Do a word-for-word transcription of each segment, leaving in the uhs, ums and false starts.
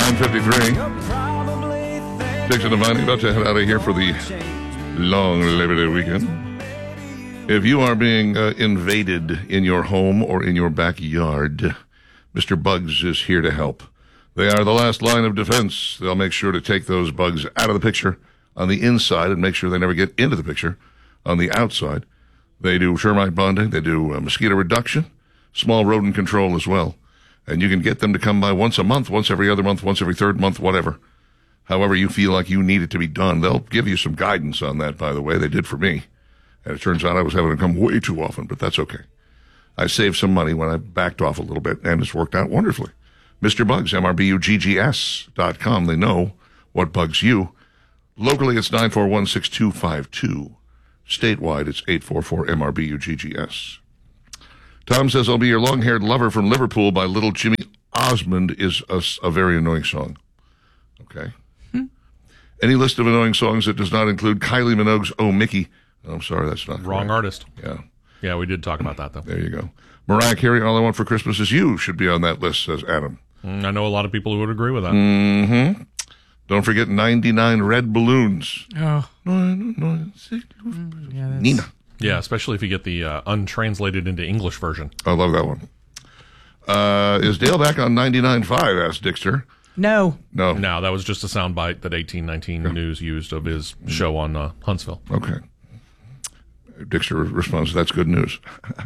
nine fifty-three. Dixon and Viney about to head out of here for the long Labor Day weekend. If you are being uh, invaded in your home or in your backyard, Mister Bugs is here to help. They are the last line of defense. They'll make sure to take those bugs out of the picture on the inside and make sure they never get into the picture on the outside. They do termite bonding. They do uh, mosquito reduction, small rodent control as well. And you can get them to come by once a month, once every other month, once every third month, whatever. However you feel like you need it to be done. They'll give you some guidance on that, by the way. They did for me. And it turns out I was having to come way too often, but that's okay. I saved some money when I backed off a little bit, and it's worked out wonderfully. Mister Bugs, M R B U G G S dot com. They know what bugs you. Locally, it's nine four one, six two five two. Statewide, it's eight four four M R B U G G S. Tom says, I'll Be Your Long-Haired Lover from Liverpool by Little Jimmy Osmond is a, a very annoying song. Okay. Hmm. Any list of annoying songs that does not include Kylie Minogue's Oh, Mickey. Oh, I'm sorry, that's not Wrong correct. artist. Yeah. Yeah, we did talk about that, though. There you go. Mariah Carey, All I Want for Christmas Is You should be on that list, says Adam. Mm, I know a lot of people who would agree with that. Mm-hmm. Don't forget ninety-nine Red Balloons. Oh. Mm, yeah, Nina. Yeah, especially if you get the uh, untranslated into English version. I love that one. Uh, is Dale back on ninety-nine point five, asked Dixter. No. No. No, that was just a soundbite that eighteen nineteen yeah. News used of his show on uh, Huntsville. Okay. Dixter responds, that's good news.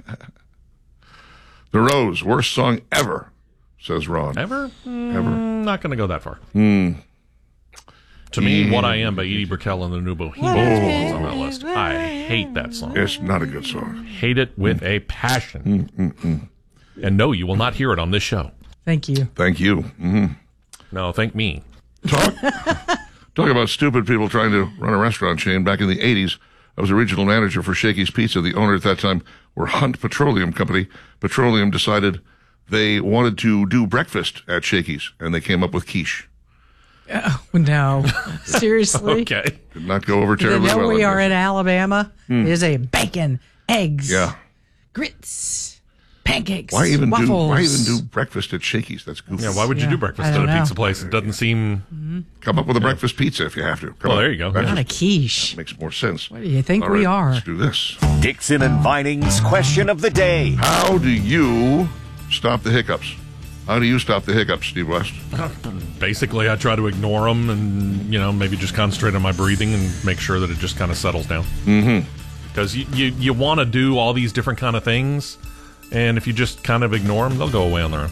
The Rose, worst song ever, says Ron. Ever? Mm, ever. Not going to go that far. Mm. To me, yeah. What I Am by Edie Brickell and the New Bohemians oh. on that list. I hate that song. It's not a good song. Hate it with mm. a passion. Mm, mm, mm. And no, you will not hear it on this show. Thank you. Thank you. Mm-hmm. No, thank me. Talk, talk about stupid people trying to run a restaurant chain. Back in the eighties, I was a regional manager for Shakey's Pizza. The owner at that time were Hunt Petroleum Company. Petroleum decided they wanted to do breakfast at Shakey's, and they came up with quiche. Oh, no. Seriously? Okay. Did not go over terribly well. well. We are in Alabama. Mm. It is a bacon, eggs, yeah. grits, pancakes, why even waffles. do Why even do breakfast at Shakey's? That's goofy. Yeah, why would you yeah, do breakfast at a know. pizza place? It doesn't seem... Mm-hmm. Come up with a breakfast pizza if you have to. Come well, on. there you go. That's Not just, a quiche. That makes more sense. What do you think All we right, are? Let's do this. Dixon and Vining's question of the day. How do you stop the hiccups? How do you stop the hiccups, Steve West? Basically, I try to ignore them and, you know, maybe just concentrate on my breathing and make sure that it just kind of settles down. Mm-hmm. Because you, you, you want to do all these different kind of things, and if you just kind of ignore them, they'll go away on their own.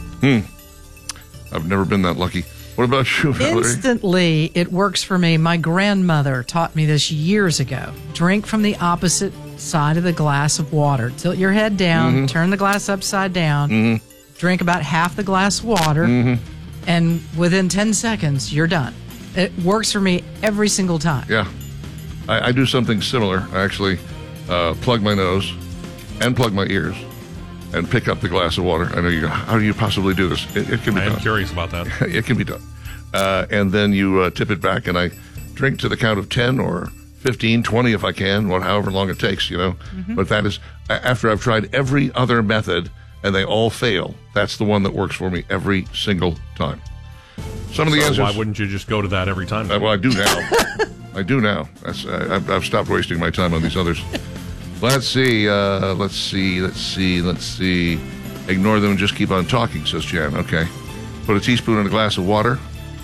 Hmm. I've never been that lucky. What about you, Valerie? Instantly, it works for me. My grandmother taught me this years ago. Drink from the opposite side of the glass of water. Tilt your head down, mm-hmm. turn the glass upside down, mm-hmm. drink about half the glass of water, mm-hmm. and within ten seconds, you're done. It works for me every single time. Yeah. I, I do something similar. I actually uh, plug my nose and plug my ears and pick up the glass of water. I know you go, how do you possibly do this? It, it can be I done. am curious about that. It can be done. Uh, and then you uh, tip it back, and I drink to the count of ten or fifteen, twenty if I can, or however long it takes, you know. Mm-hmm. But that is, after I've tried every other method and they all fail, that's the one that works for me every single time. Some of the so answers. Why wouldn't you just go to that every time? Uh, well, I do now. I do now. That's, uh, I've, I've stopped wasting my time on these others. Let's see, uh, let's see, let's see, let's see. Ignore them and just keep on talking, says Jan. Okay. Put a teaspoon in a glass of water.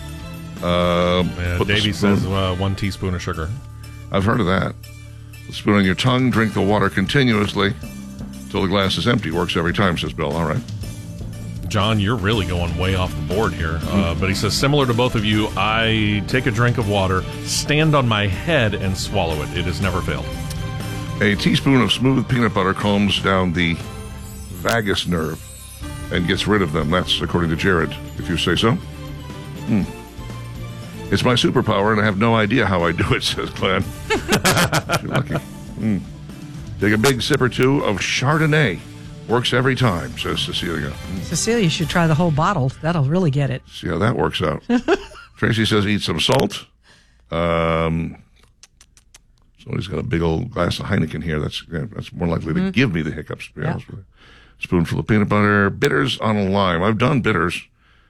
Uh, yeah, put Davey spoon, says uh, one teaspoon of sugar. I've heard of that. Put the spoon on your tongue, drink the water continuously until the glass is empty. Works every time, says Bill. All right. John, you're really going way off the board here. Uh, but he says, similar to both of you, I take a drink of water, stand on my head, and swallow it. It has never failed. A teaspoon of smooth peanut butter calms down the vagus nerve and gets rid of them. That's according to Jared, if you say so. Hmm. It's my superpower, and I have no idea how I do it, says Glenn. You're lucky. Hmm. Take a big sip or two of Chardonnay. Works every time, says Cecilia. Hmm. Cecilia should try the whole bottle. That'll really get it. See how that works out. Tracy says eat some salt. Um... Somebody's got a big old glass of Heineken here. That's yeah, that's more likely to mm-hmm. give me the hiccups, to be yeah. honest with you. Spoonful of peanut butter, bitters on a lime. I've done bitters,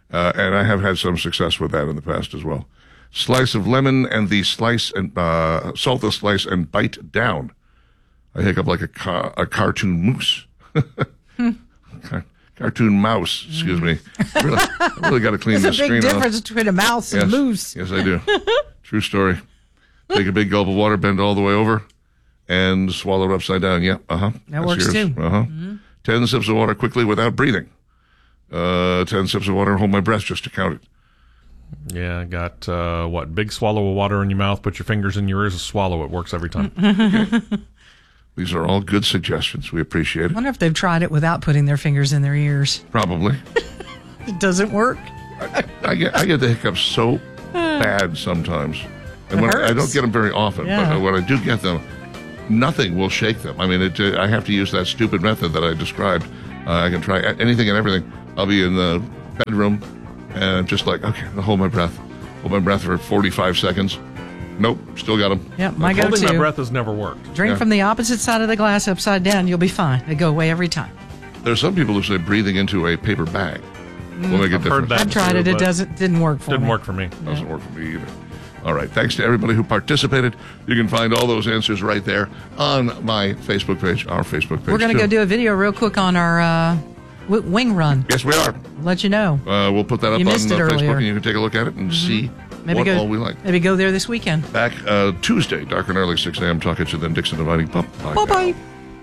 Uh, and I have had some success with that in the past as well. Slice of lemon and the slice and uh, salt the slice and bite down. I hiccup like a, ca- a cartoon moose. Car- cartoon mouse, excuse me. Really, I really got to clean There's this a big screen difference off. between a mouse and Yes. a moose. Yes, I do. True story. Take a big gulp of water, bend all the way over, and swallow it upside down. Yeah, uh-huh. That That's works yours. too. Uh-huh. Mm-hmm. Ten sips of water quickly without breathing. Uh, ten sips of water and hold my breath just to count it. Yeah, got, uh, what, big swallow of water in your mouth, put your fingers in your ears and swallow. It works every time. Okay. These are all good suggestions. We appreciate I it. wonder if they've tried it without putting their fingers in their ears. Probably. It doesn't work. I, I get I get the hiccups so bad sometimes. And It when I, I don't hurts. get them very often, Yeah. but when I do get them, nothing will shake them. I mean, it, uh, I have to use that stupid method that I described. Uh, I can try anything and everything. I'll be in the bedroom and I'm just like, okay, I'll hold my breath. Hold my breath for forty-five seconds. Nope, still got them. Yeah, my Holding my go-to. breath has never worked. Drink Yeah. from the opposite side of the glass upside down. You'll be fine. They go away every time. There's some people who say breathing into a paper bag will make a I've difference. heard that. I've tried too, it. It but doesn't didn't work for Didn't me. work for me. Doesn't work for me either. All right. Thanks to everybody who participated. You can find all those answers right there on my Facebook page, our Facebook page. We're going to too. go do a video real quick on our uh, w- wing run. Yes, we are. Let you know. Uh, we'll put that up You on uh, missed it Facebook, earlier. and you can take a look at it and see Maybe what go. all we like. Maybe go there this weekend. Back uh, Tuesday, dark and early, six a.m. Talk at you then, Dixon Dividing. Bye Bye bye.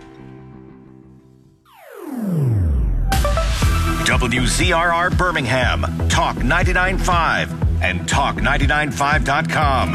W Z R R Birmingham, Talk ninety-nine point five, and talk ninety-nine point five dot com.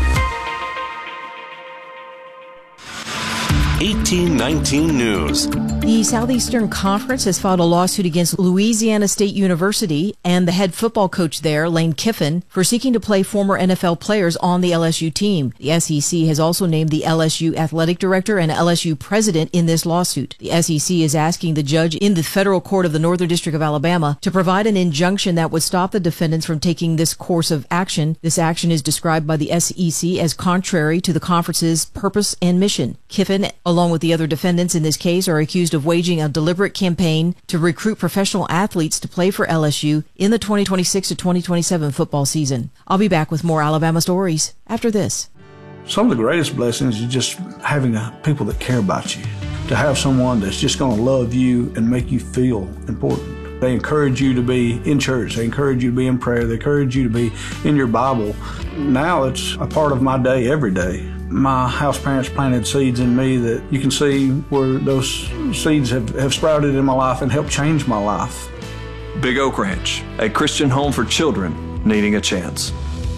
eighteen nineteen News. The Southeastern Conference has filed a lawsuit against Louisiana State University and the head football coach there, Lane Kiffin, for seeking to play former N F L players on the L S U team. The S E C has also named the L S U athletic director and L S U president in this lawsuit. The S E C is asking the judge in the federal court of the Northern District of Alabama to provide an injunction that would stop the defendants from taking this course of action. This action is described by the S E C as contrary to the conference's purpose and mission. Kiffin, along with the other defendants in this case, are accused of waging a deliberate campaign to recruit professional athletes to play for L S U in the twenty twenty-six to twenty twenty-seven football season. I'll be back with more Alabama stories after this. Some of the greatest blessings is just having a, people that care about you. To have someone that's just going to love you and make you feel important. They encourage you to be in church. They encourage you to be in prayer. They encourage you to be in your Bible. Now it's a part of my day every day. My house parents planted seeds in me that you can see where those seeds have, have sprouted in my life and helped change my life. Big Oak Ranch, a Christian home for children needing a chance.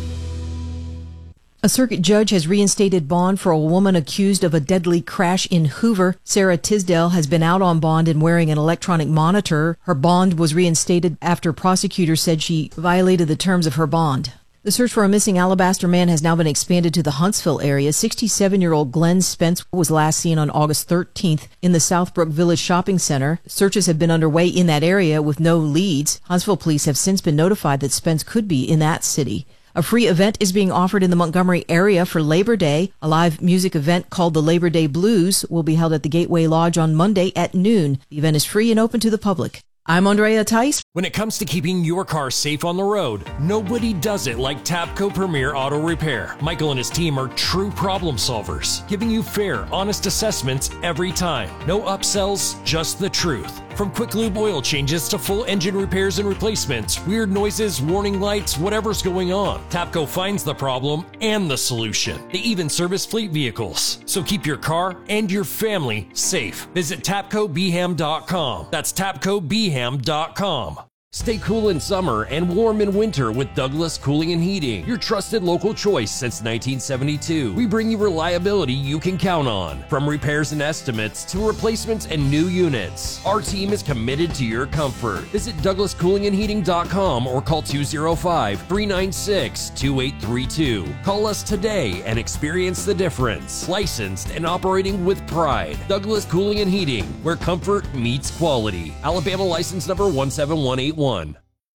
A circuit judge has reinstated bond for a woman accused of a deadly crash in Hoover. Sarah Tisdale has been out on bond and wearing an electronic monitor. Her bond was reinstated after prosecutors said she violated the terms of her bond. The search for a missing Alabaster man has now been expanded to the Huntsville area. sixty-seven-year-old Glenn Spence was last seen on August thirteenth in the Southbrook Village Shopping Center. Searches have been underway in that area with no leads. Huntsville police have since been notified that Spence could be in that city. A free event is being offered in the Montgomery area for Labor Day. A live music event called the Labor Day Blues will be held at the Gateway Lodge on Monday at noon. The event is free and open to the public. I'm Andrea Tice. When it comes to keeping your car safe on the road, nobody does it like Tapco Premier Auto Repair. Michael and his team are true problem solvers, giving you fair, honest assessments every time. No upsells, just the truth. From quick lube oil changes to full engine repairs and replacements, weird noises, warning lights, whatever's going on, Tapco finds the problem and the solution. They even service fleet vehicles. So keep your car and your family safe. Visit tapco b ham dot com. That's tapco b ham dot com. Stay cool in summer and warm in winter with Douglas Cooling and Heating, your trusted local choice since nineteen seventy-two. We bring you reliability you can count on, from repairs and estimates to replacements and new units. Our team is committed to your comfort. Visit douglas cooling and heating dot com or call two oh five, three nine six, two eight three two. Call us today and experience the difference. Licensed and operating with pride. Douglas Cooling and Heating, where comfort meets quality. Alabama license number one seven one eight one.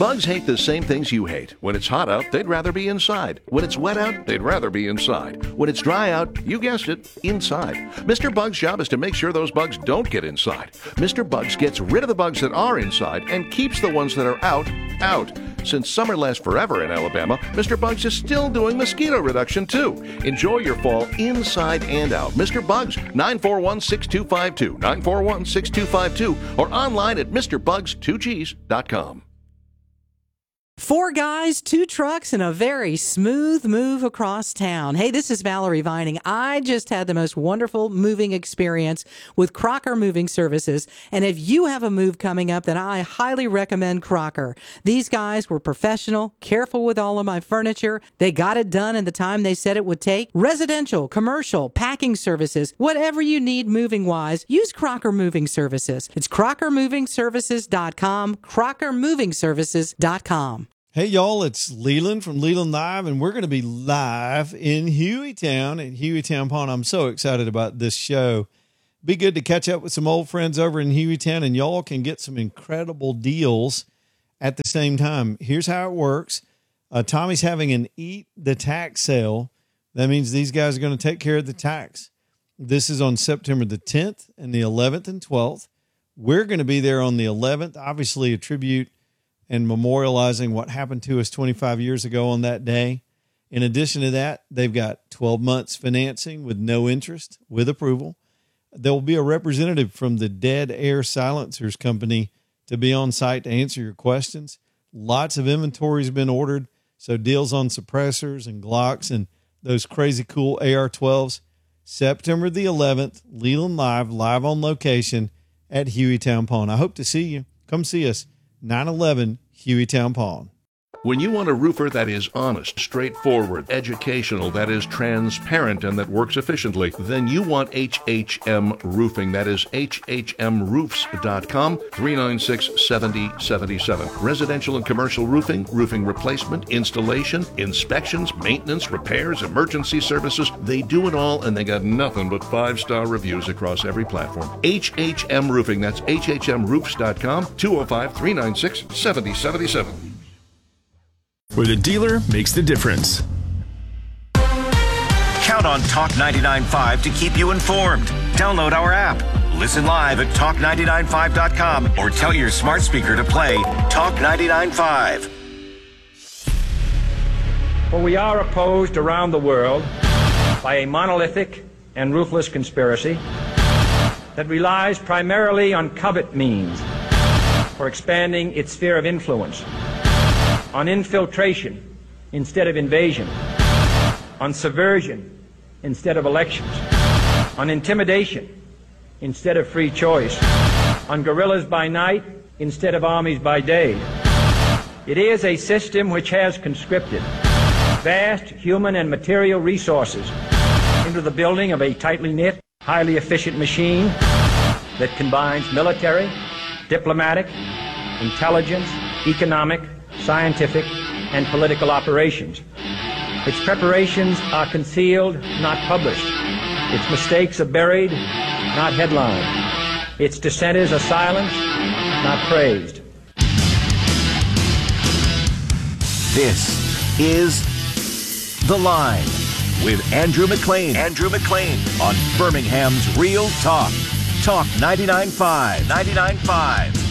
Bugs hate the same things you hate. When it's hot out, they'd rather be inside. When it's wet out, they'd rather be inside. When it's dry out, you guessed it, inside. Mister Bug's job is to make sure those bugs don't get inside. Mister Bugs gets rid of the bugs that are inside and keeps the ones that are out, out. Since summer lasts forever in Alabama, Mister Bugs is still doing mosquito reduction, too. Enjoy your fall inside and out. Mister Bugs, nine four one, six two five two, nine four one, six two five two, or online at Mister Bugs two Gs dot com. Four guys, two trucks, and a very smooth move across town. Hey, this is Valerie Vining. I just had the most wonderful moving experience with Crocker Moving Services. And if you have a move coming up, then I highly recommend Crocker. These guys were professional, careful with all of my furniture. They got it done in the time they said it would take. Residential, commercial, packing services, whatever you need moving-wise, use Crocker Moving Services. It's crocker moving services dot com, crocker moving services dot com. Hey, y'all, it's Leland from Leland Live, and we're going to be live in Hueytown at Hueytown Pond. I'm so excited about this show. Be good to catch up with some old friends over in Hueytown, and y'all can get some incredible deals at the same time. Here's how it works. Uh, Tommy's having an Eat the Tax sale. That means these guys are going to take care of the tax. This is on September the tenth and the eleventh and twelfth. We're going to be there on the eleventh, obviously a tribute and memorializing what happened to us twenty-five years ago on that day. In addition to that, they've got twelve months financing with no interest, with approval. There will be a representative from the Dead Air Silencers Company to be on site to answer your questions. Lots of inventory has been ordered, so deals on suppressors and Glocks and those crazy cool A R twelves. September the eleventh, Leland Live, live on location at Hueytown Pond. I hope to see you. Come see us. nine eleven Hueytown Pond. When you want a roofer that is honest, straightforward, educational, that is transparent, and that works efficiently, then you want H H M Roofing. That is H H M roofs dot com, three nine six, seven zero seven seven. Residential and commercial roofing, roofing replacement, installation, inspections, maintenance, repairs, emergency services. They do it all, and they got nothing but five-star reviews across every platform. H H M Roofing. That's H H M roofs dot com, two oh five, three nine six, seven zero seven seven. Where the dealer makes the difference. Count on Talk ninety-nine point five to keep you informed. Download our app. Listen live at talk nine nine five dot com or tell your smart speaker to play Talk ninety-nine point five. For we are opposed around the world by a monolithic and ruthless conspiracy that relies primarily on covert means for expanding its sphere of influence, on infiltration instead of invasion, on subversion instead of elections, on intimidation instead of free choice, on guerrillas by night instead of armies by day. It is a system which has conscripted vast human and material resources into the building of a tightly knit, highly efficient machine that combines military, diplomatic, intelligence, economic, scientific, and political operations. Its preparations are concealed, not published. Its mistakes are buried, not headlined. Its dissenters are silenced, not praised. This is The Line with Andrew McLean. Andrew McLean on Birmingham's Real Talk. Talk ninety-nine point five. ninety-nine point five.